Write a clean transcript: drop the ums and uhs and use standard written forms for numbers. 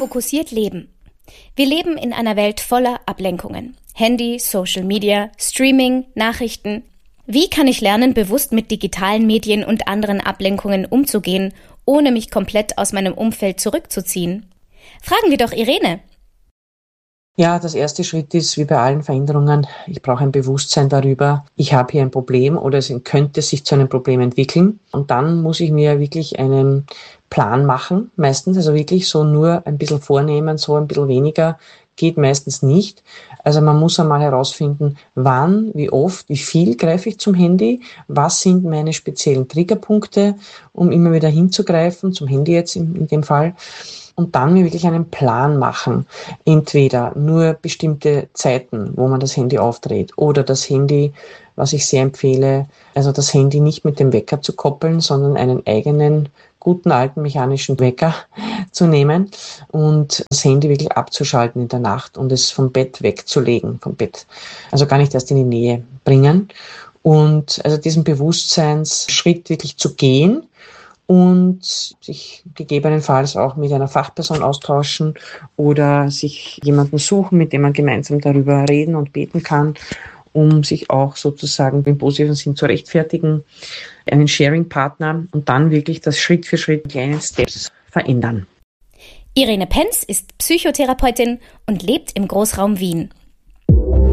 fokussiert leben. Wir leben in einer Welt voller Ablenkungen. Handy, Social Media, Streaming, Nachrichten. Wie kann ich lernen, bewusst mit digitalen Medien und anderen Ablenkungen umzugehen, ohne mich komplett aus meinem Umfeld zurückzuziehen? Fragen wir doch Irene. Ja, das erste Schritt ist, wie bei allen Veränderungen, ich brauche ein Bewusstsein darüber, ich habe hier ein Problem oder es könnte sich zu einem Problem entwickeln. Und dann muss ich mir wirklich einen Plan machen, meistens, also wirklich so nur ein bisschen vornehmen, so ein bisschen weniger geht meistens nicht. Also man muss einmal herausfinden, wann, wie oft, wie viel greife ich zum Handy, was sind meine speziellen Triggerpunkte, um immer wieder hinzugreifen, zum Handy jetzt in dem Fall. Und dann mir wirklich einen Plan machen. Entweder nur bestimmte Zeiten, wo man das Handy aufdreht, oder das Handy, was ich sehr empfehle, also das Handy nicht mit dem Wecker zu koppeln, sondern einen eigenen, guten alten mechanischen Wecker zu nehmen und das Handy wirklich abzuschalten in der Nacht und es vom Bett wegzulegen, vom Bett. Also gar nicht erst in die Nähe bringen. Und also diesen Bewusstseinsschritt wirklich zu gehen, und sich gegebenenfalls auch mit einer Fachperson austauschen oder sich jemanden suchen, mit dem man gemeinsam darüber reden und beten kann, um sich auch sozusagen im positiven Sinn zu rechtfertigen, einen Sharing-Partner und dann wirklich das Schritt für Schritt in kleinen Steps verändern. Irene Penz ist Psychotherapeutin und lebt im Großraum Wien.